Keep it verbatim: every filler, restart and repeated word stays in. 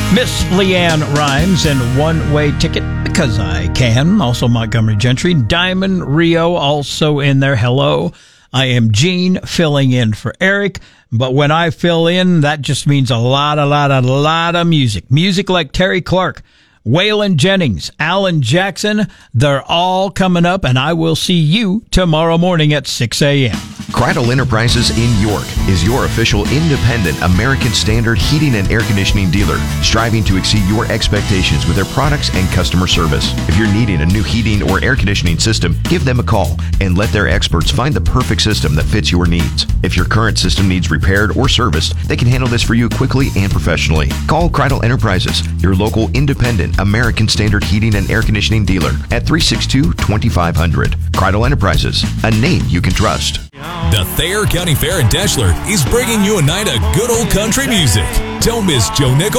Miss Leanne Rhymes and One Way Ticket, Because I Can. Also Montgomery Gentry. Diamond Rio also in there. Hello. I am Gene filling in for Eric. But when I fill in, that just means a lot, a lot, a lot of music. Music like Terry Clark, Waylon Jennings, Alan Jackson. They're all coming up, and I will see you tomorrow morning at six a.m. Cradle Enterprises in York is your official independent American Standard heating and air conditioning dealer, striving to exceed your expectations with their products and customer service. If you're needing a new heating or air conditioning system, give them a call and let their experts find the perfect system that fits your needs. If your current system needs repaired or serviced, they can handle this for you quickly and professionally. Call Cradle Enterprises, your local independent American Standard heating and air conditioning dealer at three six two, two five zero zero. Cradle Enterprises, a name you can trust. The Thayer County Fair in Deshler is bringing you a night of good old country music. Don't miss Joe Nichols